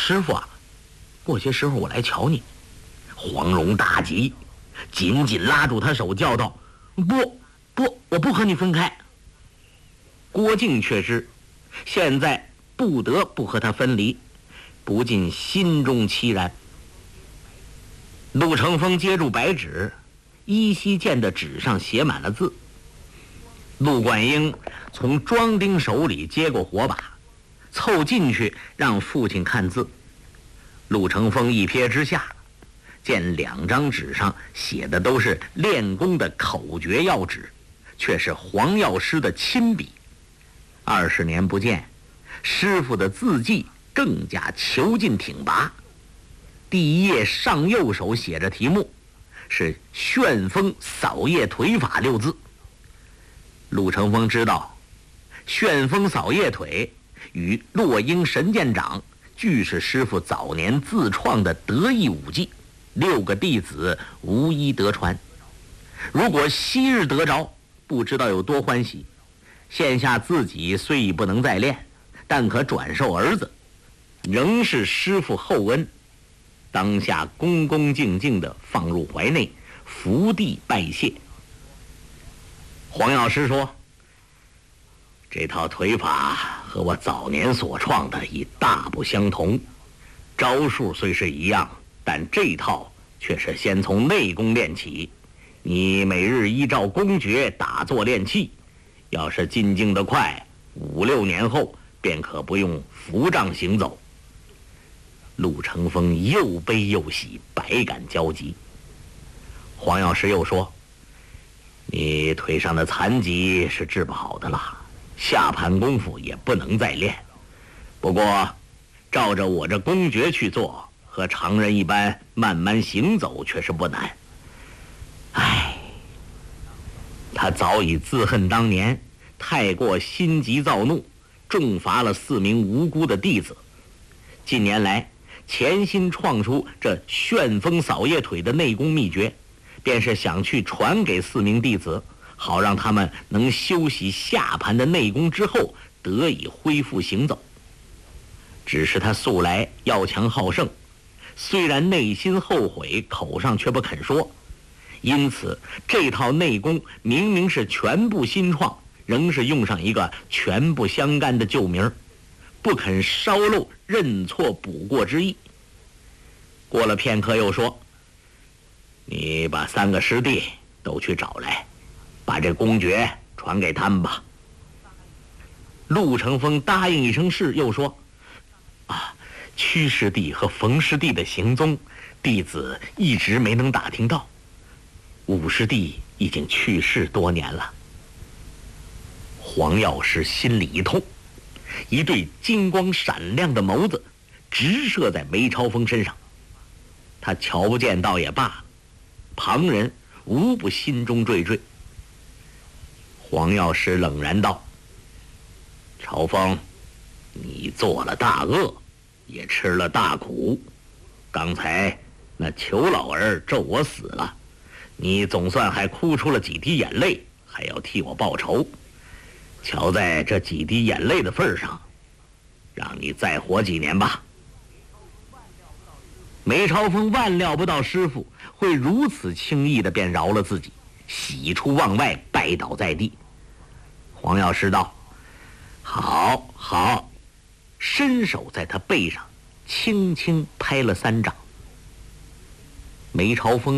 师傅啊，过些时候我来瞧你。”黄蓉大急，紧紧拉住他手，叫道：“不，我不和你分开。”郭靖却知现在不得不和他分离，不禁心中凄然。陆承风接住白纸，依稀见的纸上写满了字。陆冠英从庄丁手里接过火把，凑进去让父亲看字。陆承风一瞥之下，见2张纸上写的都是练功的口诀要旨，却是黄药师的亲笔。20年不见，师傅的字迹更加遒劲挺拔。第一页上右手写着题目，是旋风扫叶腿法6字。陆承风知道，旋风扫叶腿与落英神剑掌俱是师傅早年自创的得意武技，6个弟子无一得传。如果昔日得着，不知道有多欢喜。现下自己虽已不能再练，但可转授儿子，仍是师傅厚恩。当下恭恭敬敬地放入怀内，伏地拜谢。黄药师说：“这套腿法和我早年所创的已大不相同，招数虽是一样，但这套却是先从内功练起。你每日依照功诀打坐练气，要是进境得快，5、6年后便可不用扶杖行走。”陆承风又悲又喜，百感交集。黄药师又说：“你腿上的残疾是治不好的了，下盘功夫也不能再练。不过照着我这功诀去做，和常人一般慢慢行走却是不难。”唉，他早已自恨当年太过心急躁怒，重罚了4名无辜的弟子。近年来潜心创出这旋风扫叶腿的内功秘诀，便是想去传给4名弟子，好让他们能修习下盘的内功之后，得以恢复行走。只是他素来要强好胜，虽然内心后悔，口上却不肯说。因此这套内功明明是全部新创，仍是用上一个全不相干的旧名，不肯稍露认错补过之意。过了片刻又说：“你把3个师弟都去找来，把这功诀传给他们吧。”陆承风答应一声是，又说：“屈师弟和冯师弟的行踪，弟子一直没能打听到。5师弟已经去世多年了。”黄药师心里一痛，一对金光闪亮的眸子直射在梅超风身上。他瞧不见倒也罢，旁人无不心中惴惴。黄药师冷然道：“朝风，你做了大恶，也吃了大苦。刚才那裘老儿咒我死了，你总算还哭出了几滴眼泪，还要替我报仇。瞧在这几滴眼泪的份上，让你再活几年吧。”梅超风万料不到师傅会如此轻易的便饶了自己，喜出望外，拜倒在地。黄药师道：“好好。”伸手在他背上轻轻拍了3掌。梅超风